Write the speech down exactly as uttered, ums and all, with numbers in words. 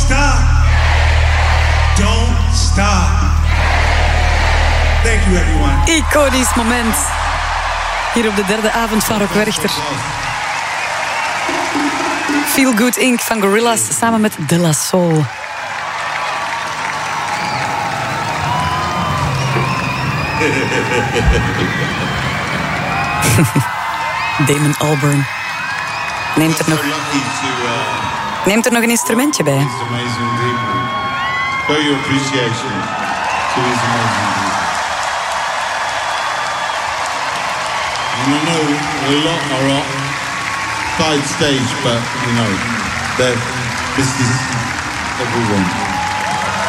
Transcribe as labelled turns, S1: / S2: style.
S1: stop. Don't stop. Thank you, everyone.
S2: Iconisch moment. Hier op de derde avond van Rock Werchter. Feel Good Incorporated van Gorillaz samen met De La Soul. Damon Albarn. Neemt er nog, neemt er nog een instrumentje bij.
S3: Show your appreciation to these amazing people. And I know a lot are on side stage, but you know, this is everyone.